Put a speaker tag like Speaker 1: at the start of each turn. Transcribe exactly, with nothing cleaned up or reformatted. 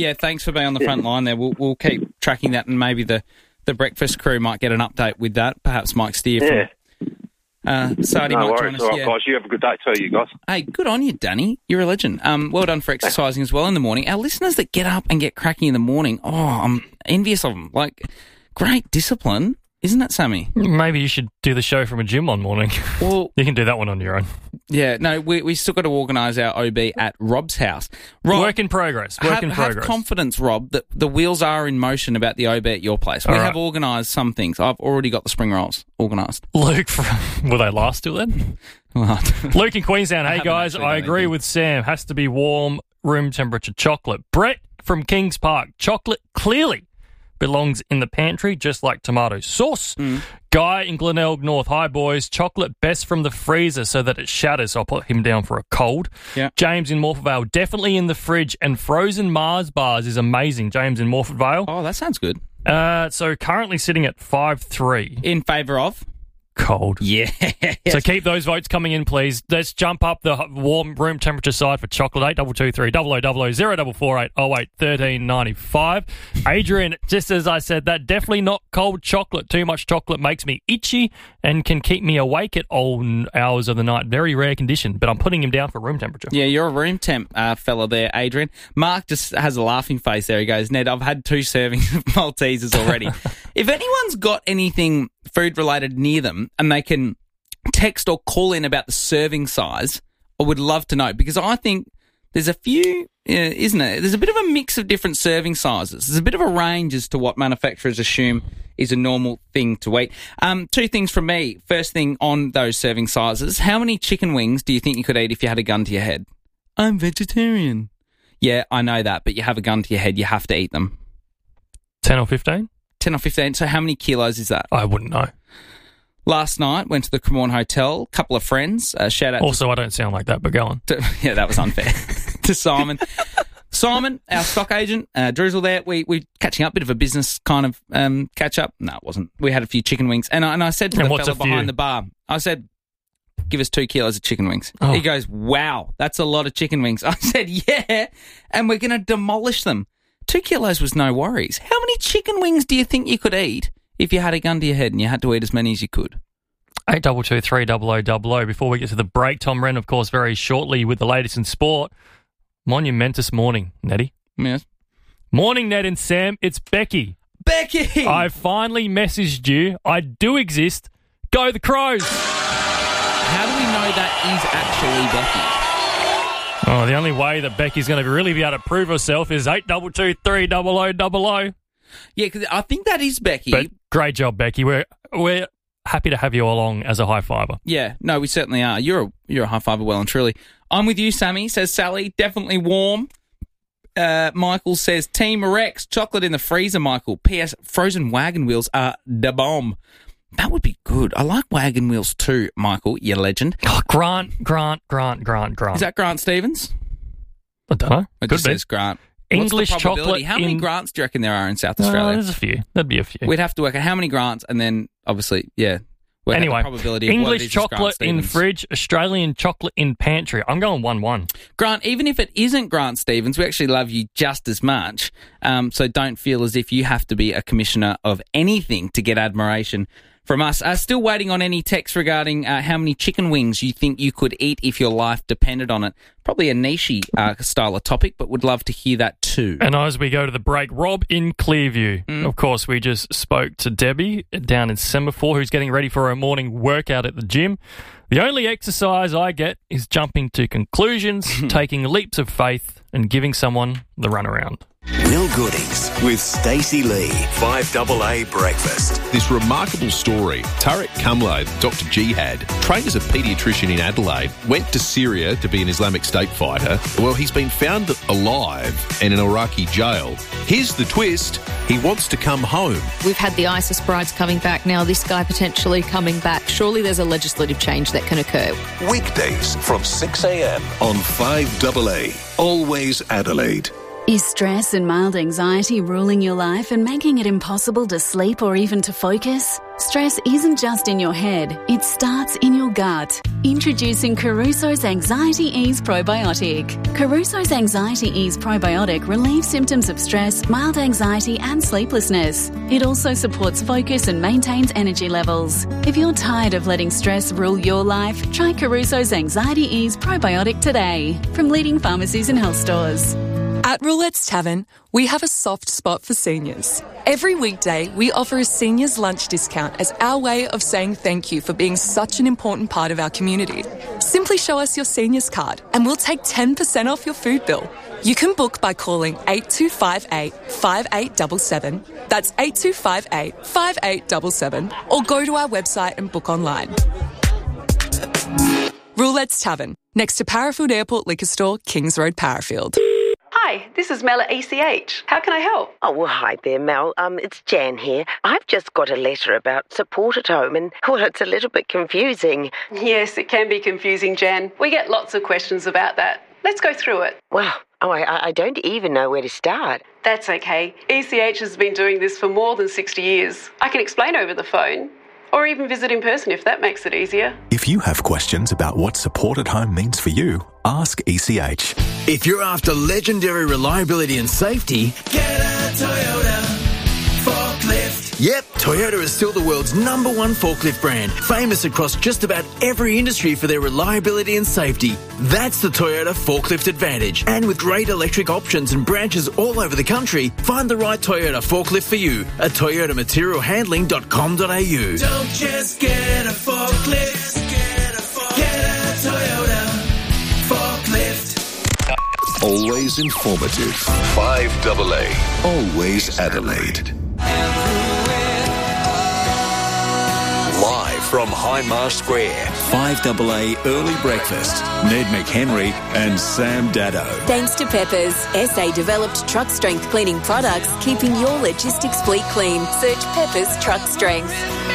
Speaker 1: Yeah, thanks for being on the front line there. We'll, we'll keep tracking that, and maybe the, the breakfast crew might get an update with that. Perhaps Mike Steer
Speaker 2: Yeah.
Speaker 1: from uh, Sardi
Speaker 2: No
Speaker 1: might
Speaker 2: worries.
Speaker 1: join us.
Speaker 2: All right,
Speaker 1: Yeah.
Speaker 2: guys. You have a good day too, you guys.
Speaker 1: Hey, good on you, Danny. You're a legend. Um, well done for exercising as well in the morning. Our listeners that get up and get cracking in the morning, oh, I'm envious of them. Like, great discipline, isn't it, Sammy?
Speaker 3: Maybe you should do the show from a gym one morning.
Speaker 1: Well,
Speaker 3: you can do that one on your own.
Speaker 1: Yeah, no, we we still got to organise our O B at Rob's house. Rob,
Speaker 3: work in progress. Work
Speaker 1: have,
Speaker 3: in progress.
Speaker 1: Have confidence, Rob, that the wheels are in motion about the O B at your place. We
Speaker 3: All right.
Speaker 1: have organised some things. I've already got the spring rolls organised.
Speaker 3: Luke, from, will they last till then? Luke in Queenstown. Hey, guys, I agree with Sam. Has to be warm, room temperature chocolate. Brett from Kings Park. Chocolate clearly belongs in the pantry, just like tomato sauce.
Speaker 1: Mm.
Speaker 3: Guy in Glenelg North. Hi, boys. Chocolate best from the freezer so that it shatters. I'll put him down for a cold.
Speaker 1: Yeah.
Speaker 3: James in Morford Vale. Definitely in the fridge. And frozen Mars bars is amazing. James in Morford Vale.
Speaker 1: Oh, that sounds good.
Speaker 3: Uh, so currently sitting at five three.
Speaker 1: In favour of?
Speaker 3: Cold.
Speaker 1: Yeah.
Speaker 3: So keep those votes coming in, please. Let's jump up the warm room temperature side for chocolate. Eight double two three double o double o zero double four eight oh eight thirteen ninety five. Adrian, just as I said that, definitely not cold chocolate. Too much chocolate makes me itchy and can keep me awake at all hours of the night. Very rare condition, but I'm putting him down for room temperature.
Speaker 1: Yeah, you're a room temp uh, fella there, Adrian. Mark just has a laughing face there. He goes, Ned, I've had two servings of Maltesers already. If anyone's got anything food-related near them and they can text or call in about the serving size, I would love to know, because I think there's a few, uh, isn't it? There's a bit of a mix of different serving sizes. There's a bit of a range as to what manufacturers assume is a normal thing to eat. Um, two things from me. First thing on those serving sizes, how many chicken wings do you think you could eat if you had a gun to your head? I'm vegetarian. Yeah, I know that, but you have a gun to your head, you have to eat them.
Speaker 3: ten or fifteen?
Speaker 1: ten or fifteen. So how many kilos is that?
Speaker 3: I wouldn't know.
Speaker 1: Last night, went to the Cremorne Hotel, couple of friends. Uh, shout out
Speaker 3: Also,
Speaker 1: to,
Speaker 3: I don't sound like that, but go on.
Speaker 1: to, yeah, that was unfair. to Simon. Simon, our stock agent, uh, Drizzle there, we we catching up, bit of a business kind of um, catch up. No, it wasn't. We had a few chicken wings. And I, and I said to
Speaker 3: And
Speaker 1: the
Speaker 3: what's
Speaker 1: fella
Speaker 3: a few?
Speaker 1: behind the bar, I said, give us two kilos of chicken wings.
Speaker 3: Oh.
Speaker 1: He goes, wow, that's a lot of chicken wings. I said, yeah, and we're going to demolish them. Two kilos was no worries. How many chicken wings do you think you could eat if you had a gun to your head and you had to eat as many as you could?
Speaker 3: Eight double two three double o double o. Before we get to the break, Tom Wren, of course, very shortly with the latest in sport. Monumentous morning, Nettie.
Speaker 1: Yes.
Speaker 3: Morning, Ned and Sam. It's Becky.
Speaker 1: Becky!
Speaker 3: I finally messaged you. I do exist. Go the Crows.
Speaker 1: How do we know that is actually Becky?
Speaker 3: Oh, the only way that Becky's going to really be able to prove herself is eight double two three double o double o.
Speaker 1: Yeah, because I think that is Becky.
Speaker 3: But great job, Becky. We're we're happy to have you along as a high fiver.
Speaker 1: Yeah, no, we certainly are. You're a, you're a high fiver, well and truly. I'm with you, Sammy, says Sally. Definitely warm. Uh, Michael says, Team Rex, chocolate in the freezer, Michael. P S. Frozen wagon wheels are da bomb. That would be good. I like wagon wheels too, Michael, you legend.
Speaker 3: Oh, Grant, Grant, Grant, Grant, Grant.
Speaker 1: Is that Grant Stevens?
Speaker 3: I don't know.
Speaker 1: It
Speaker 3: Could
Speaker 1: just
Speaker 3: be.
Speaker 1: says Grant.
Speaker 3: English
Speaker 1: What's the probability?
Speaker 3: chocolate
Speaker 1: How many
Speaker 3: in-
Speaker 1: Grants do you reckon there are in South
Speaker 3: Uh,
Speaker 1: Australia?
Speaker 3: there's a few. There'd be a few.
Speaker 1: We'd have to work out how many Grants and then, obviously, yeah. work out the
Speaker 3: Anyway,
Speaker 1: probability of what it
Speaker 3: English
Speaker 1: is as Grant
Speaker 3: chocolate in
Speaker 1: Stevens.
Speaker 3: fridge, Australian chocolate in pantry. I'm going one one.
Speaker 1: Grant, even if it isn't Grant Stevens, we actually love you just as much. Um, so don't feel as if you have to be a commissioner of anything to get admiration from us. Uh, still waiting on any text regarding uh, how many chicken wings you think you could eat if your life depended on it. Probably a niche uh, style of topic, but would love to hear that too.
Speaker 3: And as we go to the break, Rob in Clearview.
Speaker 1: Mm.
Speaker 3: Of course, we just spoke to Debbie down in Semaphore, who's getting ready for her morning workout at the gym. The only exercise I get is jumping to conclusions, taking leaps of faith, and giving someone the runaround.
Speaker 4: Will Goodings with Stacey Lee. five A A Breakfast.
Speaker 5: This remarkable story, Tarek Kamlo, Doctor Jihad, trained as a paediatrician in Adelaide, went to Syria to be an Islamic State fighter. Well, he's been found alive in an Iraqi jail. Here's the twist. He wants to come home.
Speaker 6: We've had the ISIS brides coming back, now this guy potentially coming back. Surely there's a legislative change that can occur.
Speaker 4: Weekdays from six a.m. on five A A. Always Adelaide.
Speaker 7: Is stress and mild anxiety ruling your life and making it impossible to sleep or even to focus?
Speaker 2: Stress isn't just in your head, it starts in your gut. Introducing Caruso's Anxiety Ease Probiotic. Caruso's Anxiety Ease Probiotic relieves symptoms of stress, mild anxiety and sleeplessness. It also supports focus and maintains energy levels. If you're tired of letting stress rule your life, try Caruso's Anxiety Ease Probiotic today from leading pharmacies and health stores.
Speaker 7: At Roulette's Tavern, we have a soft spot for seniors. Every weekday, we offer a seniors lunch discount as our way of saying thank you for being such an important part of our community. Simply show us your seniors card and we'll take ten percent off your food bill. You can book by calling eight two five eight, five eight seven seven. That's eight two five eight, five eight seven seven. Or go to our website and book online. Roulette's Tavern, next to Parafield Airport Liquor Store, Kings Road, Parafield.
Speaker 8: Hi, this is Mel at E C H. How can I help?
Speaker 9: Oh, well, hi there, Mel. Um, it's Jan here. I've just got a letter about support at home and, well, it's a little bit confusing.
Speaker 8: Yes, it can be confusing, Jan. We get lots of questions about that. Let's go through it.
Speaker 9: Well, oh, I, I don't even know where to start.
Speaker 8: That's okay. E C H has been doing this for more than sixty years. I can explain over the phone. Or even visit in person if that makes it easier.
Speaker 10: If you have questions about what support at home means for you, ask E C H.
Speaker 11: If you're after legendary reliability and safety, get a Toyota forklift. Yep, Toyota is still the world's number one forklift brand, famous across just about every industry for their reliability and safety. That's the Toyota Forklift Advantage. And with great electric options and branches all over the country, find the right Toyota forklift for you at toyota material handling dot com dot a u.
Speaker 12: Don't just get a forklift, get a, forklift. Get a Toyota forklift.
Speaker 4: Always informative. five double A. Always Adelaide. Live from Highmar Square.
Speaker 13: five double A Early Breakfast. Ned McHenry and Sam Daddo.
Speaker 14: Thanks to Peppers, S A-developed truck strength cleaning products, keeping your logistics fleet clean. Search Peppers Truck Strength.